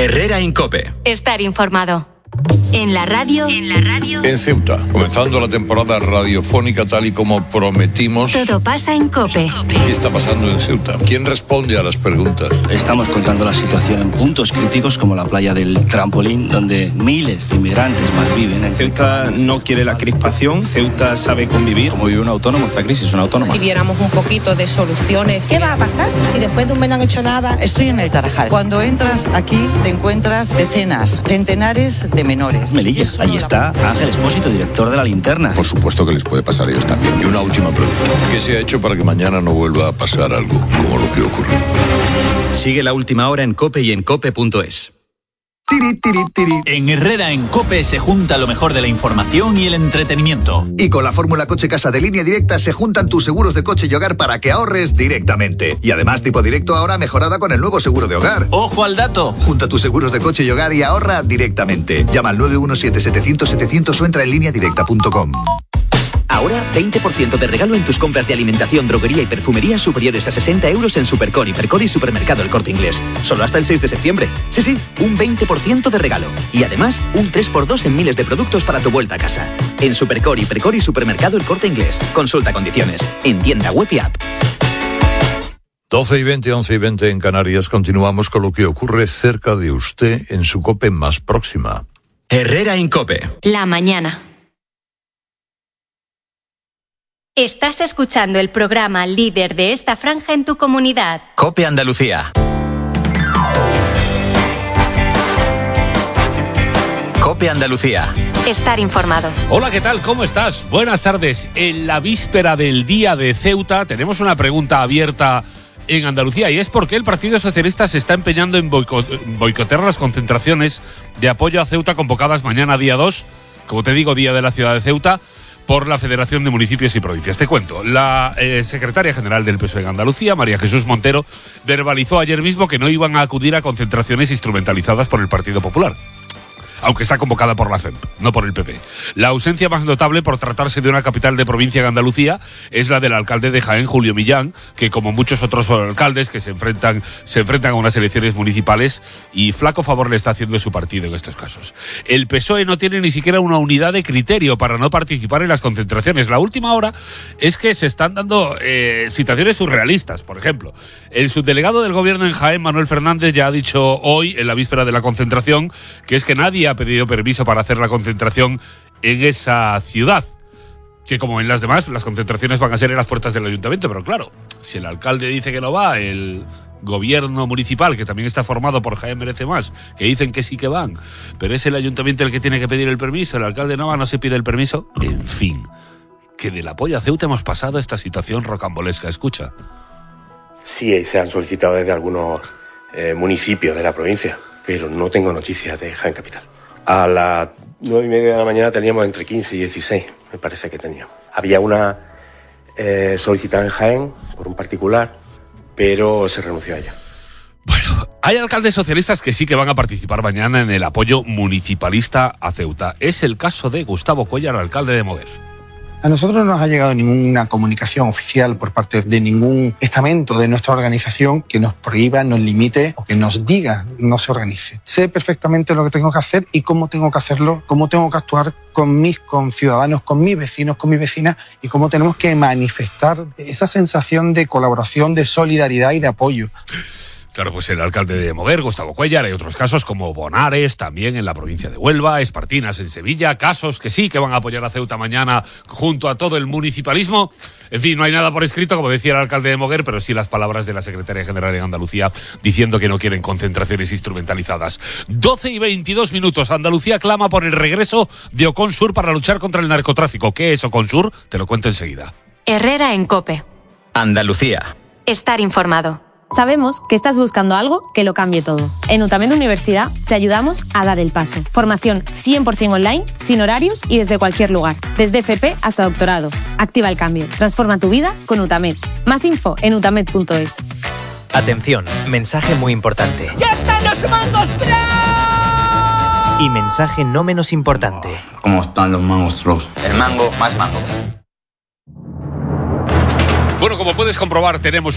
Herrera en COPE. Estar informado. En la radio. En Ceuta, comenzando la temporada radiofónica tal y como prometimos. Todo pasa en COPE. ¿Qué está pasando en Ceuta? ¿Quién responde a las preguntas? Estamos contando la situación en puntos críticos como la playa del Trampolín, donde miles de inmigrantes más viven. Ceuta no quiere la crispación, Ceuta sabe convivir. Como vive un autónomo, esta crisis es una autónoma. Si viéramos un poquito de soluciones. ¿Qué va a pasar si después de un mes no han hecho nada? Estoy en el Tarajal. Cuando entras aquí te encuentras decenas, centenares de menores. Melilla, ahí está Ángel Espósito, director de La Linterna. Por supuesto que les puede pasar a ellos también. Y una última pregunta. ¿Qué se ha hecho para que mañana no vuelva a pasar algo como lo que ocurrió? Sigue La Última Hora en COPE y en COPE.es. En Herrera en COPE se junta lo mejor de la información y el entretenimiento. Y con la fórmula Coche Casa de Línea Directa se juntan tus seguros de coche y hogar para que ahorres directamente. Y además tipo directo ahora mejorada con el nuevo seguro de hogar. ¡Ojo al dato! Junta tus seguros de coche y hogar y ahorra directamente. Llama al 917-700-700 o entra en lineadirecta.com. Ahora, 20% de regalo en tus compras de alimentación, droguería y perfumería superiores a 60 euros en Supercor, Hipercor y Supermercado El Corte Inglés. Solo hasta el 6 de septiembre. Sí, un 20% de regalo. Y además, un 3x2 en miles de productos para tu vuelta a casa. En Supercor, Hipercor y Supermercado El Corte Inglés. Consulta condiciones. En tienda web y app. 12:20, 11:20 en Canarias. Continuamos con lo que ocurre cerca de usted en su COPE más próxima. Herrera en COPE. La mañana. Estás escuchando el programa líder de esta franja en tu comunidad. COPE Andalucía. COPE Andalucía. Estar informado. Hola, ¿qué tal? ¿Cómo estás? Buenas tardes. En la víspera del Día de Ceuta tenemos una pregunta abierta en Andalucía, y es por qué el Partido Socialista se está empeñando en boicotear las concentraciones de apoyo a Ceuta convocadas mañana día 2, como te digo, Día de la Ciudad de Ceuta, por la Federación de Municipios y Provincias. Te cuento, la secretaria general del PSOE en Andalucía, María Jesús Montero, verbalizó ayer mismo que no iban a acudir a concentraciones instrumentalizadas por el Partido Popular, aunque está convocada por la FEMP, no por el PP. La ausencia más notable, por tratarse de una capital de provincia en Andalucía, es la del alcalde de Jaén, Julio Millán, que como muchos otros alcaldes que se enfrentan a unas elecciones municipales, y flaco favor le está haciendo su partido en estos casos. El PSOE no tiene ni siquiera una unidad de criterio para no participar en las concentraciones. La última hora es que se están dando situaciones surrealistas. Por ejemplo, el subdelegado del gobierno en Jaén, Manuel Fernández, ya ha dicho hoy, en la víspera de la concentración, que es que nadie ha pedido permiso para hacer la concentración en esa ciudad, que como en las demás, las concentraciones van a ser en las puertas del ayuntamiento. Pero claro, si el alcalde dice que no va, el gobierno municipal, que también está formado por Jaén Merece Más, que dicen que sí que van, pero es el ayuntamiento el que tiene que pedir el permiso, el alcalde no va, no se pide el permiso. En fin, que del apoyo a Ceuta hemos pasado a esta situación rocambolesca. Escucha. Sí, se han solicitado desde algunos municipios de la provincia, pero no tengo noticias de Jaén Capital. A las 9:30 de la mañana teníamos entre 15 y 16, me parece que teníamos. Había una solicitada en Jaén por un particular, pero se renunció a ella. Bueno, hay alcaldes socialistas que sí que van a participar mañana en el apoyo municipalista a Ceuta. Es el caso de Gustavo Cuéllar, alcalde de Moguer. A nosotros no nos ha llegado ninguna comunicación oficial por parte de ningún estamento de nuestra organización que nos prohíba, nos limite o que nos diga no se organice. Sé perfectamente lo que tengo que hacer y cómo tengo que hacerlo, cómo tengo que actuar con mis conciudadanos, con mis vecinos, con mis vecinas, y cómo tenemos que manifestar esa sensación de colaboración, de solidaridad y de apoyo. Claro, pues el alcalde de Moguer, Gustavo Cuéllar, hay otros casos como Bonares, también en la provincia de Huelva, Espartinas en Sevilla, casos que sí que van a apoyar a Ceuta mañana junto a todo el municipalismo. En fin, no hay nada por escrito, como decía el alcalde de Moguer, pero sí las palabras de la secretaria general en Andalucía diciendo que no quieren concentraciones instrumentalizadas. 12:22, Andalucía clama por el regreso de Oconsur para luchar contra el narcotráfico. ¿Qué es Oconsur? Te lo cuento enseguida. Herrera en COPE. Andalucía. Estar informado. Sabemos que estás buscando algo que lo cambie todo. En UTAMED Universidad te ayudamos a dar el paso. Formación 100% online, sin horarios y desde cualquier lugar. Desde FP hasta doctorado. Activa el cambio. Transforma tu vida con UTAMED. Más info en utamed.es. Atención, mensaje muy importante. ¡Ya están los mangos Bros! Y mensaje no menos importante. ¿Cómo están los mangos Bros? El mango más mango. Bueno, como puedes comprobar, tenemos